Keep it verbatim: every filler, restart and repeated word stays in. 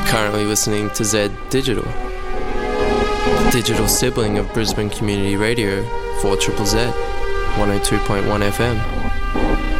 Currently listening to Z Digital, the digital sibling of Brisbane Community Radio, four Z Z Z, one oh two point one F M.